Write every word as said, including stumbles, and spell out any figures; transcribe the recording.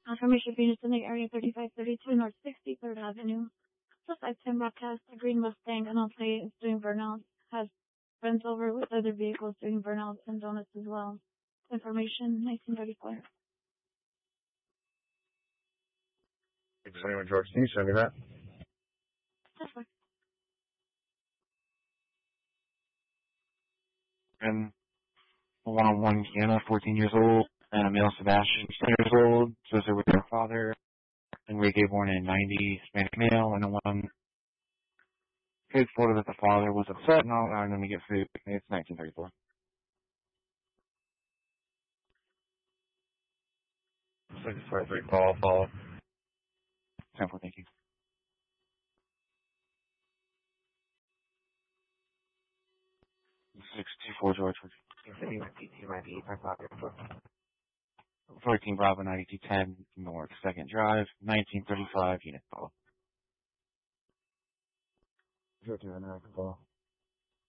Confirmation Venus in the area thirty-five thirty-two North sixty-third Avenue. Plus five ten broadcast, a green Mustang, and on plate is doing burnouts. Has runs over with other vehicles doing burnouts and donuts as well. Information nineteen thirty-four. Is anyone, George? Can you send me that? That's fine. And a one-on-one Kiana, fourteen years old, and a male Sebastian, ten years old, says they're with their father. Enrique, born in ninety, Hispanic male, and the one his photo that the father was upset, and I'm going to get food. It's nineteen thirty-four. six four three, call, follow. ten four, thank you. six two four, George. fourteen Bravo, ninety-two ten, North second Drive, nineteen thirty-five, unit follow. Zero two nine, follow.